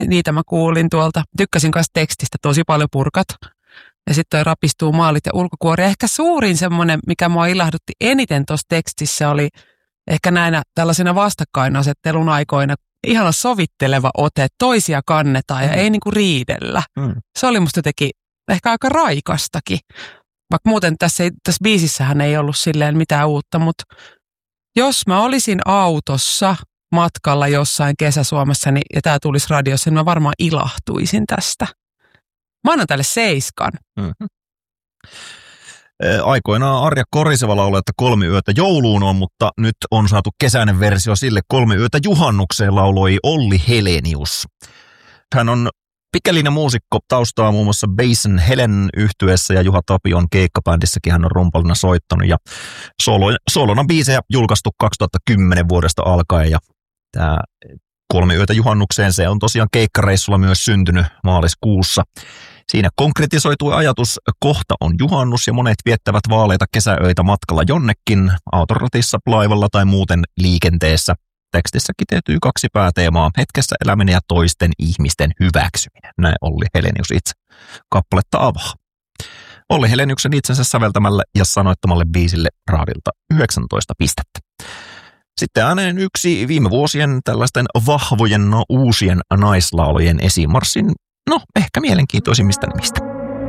niitä mä kuulin tuolta. Tykkäsin kanssa tekstistä tosi paljon Purkat. Ja sitten toi Rapistuu maalit ja ulkokuori. Ehkä suurin semmoinen, mikä mua ilahdutti eniten tuossa tekstissä oli ehkä näinä tällaisena vastakkainasettelun aikoina ihana sovitteleva ote, toisia kannetaan ja ei niinku riidellä. Se oli musta jotenkin ehkä aika raikastakin. Vaikka muuten tässä biisissähän ei ollut silleen mitään uutta, mutta jos mä olisin autossa matkalla jossain Kesä-Suomessa ja tää tulisi radiossa, niin mä varmaan ilahtuisin tästä. Mä annan tälle 7. Aikoinaan Arja Koriseva lauloi, että 3 yötä jouluun on, mutta nyt on saatu kesäinen versio sille 3 yötä juhannukseen, lauloi Olli Helenius. Hän on pitkällinen muusikko, taustaa muun muassa Basin Helen yhtyeessä ja Juha Tapion keikkabändissäkin hän on rumpalina soittanut ja solona biisejä julkaistu 2010 vuodesta alkaen ja tämä 3 yötä juhannukseen se on tosiaan keikkareissulla myös syntynyt maaliskuussa. Siinä konkretisoitui ajatus, kohta on juhannus ja monet viettävät vaaleita kesäöitä matkalla jonnekin, autoratissa, laivalla tai muuten liikenteessä. Tekstissä kiteytyy 2 pääteemaa, hetkessä eläminen ja toisten ihmisten hyväksyminen. Näin Olli Helenius itse kappaletta avaa. Olli Heleniuksen itsensä säveltämälle ja sanoittamalle biisille Raavilta 19 pistettä. Sitten ääneen yksi viime vuosien tällaisten vahvojen uusien naislaulujen esimarssin, ehkä mielenkiintoisimmista nimistä.